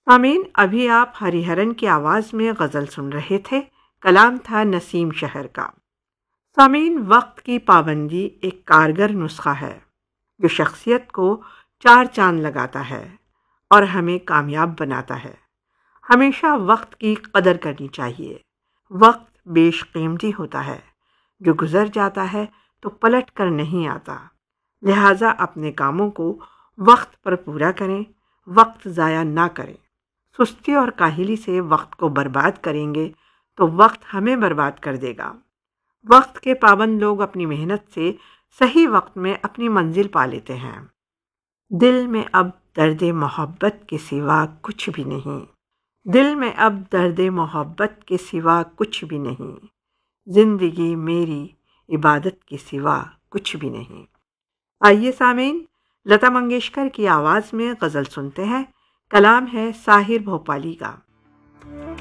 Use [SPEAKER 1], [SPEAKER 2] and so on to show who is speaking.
[SPEAKER 1] سامعین، ابھی آپ ہریہرن کی آواز میں غزل سن رہے تھے۔ کلام تھا نسیم شہر کا۔ سامعین، وقت کی پابندی ایک کارگر نسخہ ہے جو شخصیت کو 4 چاند لگاتا ہے اور ہمیں کامیاب بناتا ہے۔ ہمیشہ وقت کی قدر کرنی چاہیے۔ وقت بیش قیمتی ہوتا ہے، جو گزر جاتا ہے تو پلٹ کر نہیں آتا۔ لہٰذا اپنے کاموں کو وقت پر پورا کریں، وقت ضائع نہ کریں۔ سستی اور کاہلی سے وقت کو برباد کریں گے تو وقت ہمیں برباد کر دے گا۔ وقت کے پابند لوگ اپنی محنت سے صحیح وقت میں اپنی منزل پا لیتے ہیں۔ دل میں اب درد محبت کے سوا کچھ بھی نہیں، دل میں اب درد محبت کے سوا کچھ بھی نہیں، زندگی میری عبادت کے سوا کچھ بھی نہیں۔ آئیے سامعین، لتا منگیشکر کی آواز میں غزل سنتے ہیں۔ کلام ہے ساحر بھوپالی کا۔